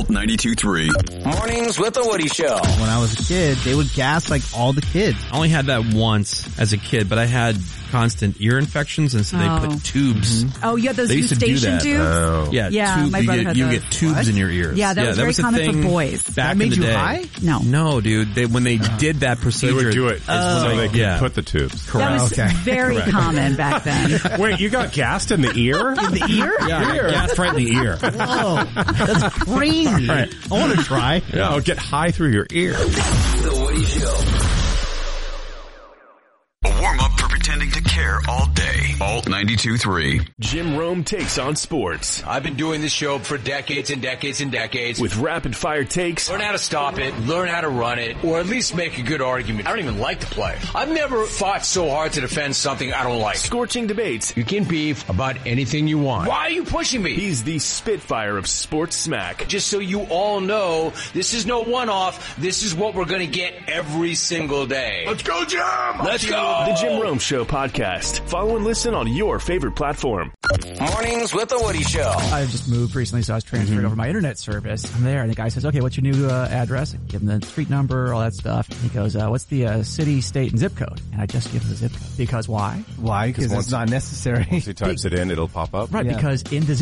Alt 92.3. Mornings with the Woody Show. When I was a kid, they would gas like all the kids. I only had that once as a kid, but I had constant ear infections, and so they put tubes. Oh, you had those They used to do eustachian that. tubes? Oh. Yeah, my brother had you those. get tubes in your ears. Yeah, that was very a common thing for boys. Back That made in the you day. high? No, dude. When they did that procedure, They would do it so they could put the tubes. that was very common back then. Wait, you got gassed in the ear? In the ear? Yeah, I got gassed right in the ear. Whoa, that's crazy. Right. I want to try. Yeah, I'll get high through your ear. The Woody Show. A warm-up for pretending to care all day. Alt 92.3. Jim Rome takes on sports I've been doing this show for decades and decades and decades. with rapid-fire takes, Learn how to stop it, learn how to run it, or at least make a good argument. I don't even like to play. I've never fought so hard to defend something I don't like. scorching debates. You can beef about anything you want. Why are you pushing me? He's the Spitfire of sports smack. Just so you all know, this is no one-off. This is what we're going to get every single day. Let's go, Jim! Let's go! The Jim Rome Show podcast. Follow and listen on your favorite platform. Mornings with the Woody Show. I just moved recently, so I was transferred over my internet service. I'm there, and the guy says, okay, what's your new address? I give him the street number, all that stuff. And he goes, what's the city, state, and zip code? And I just give him the zip code. Because why? Why? Because it's not necessary. Once he types it in, it'll pop up. Right, Yeah. because in the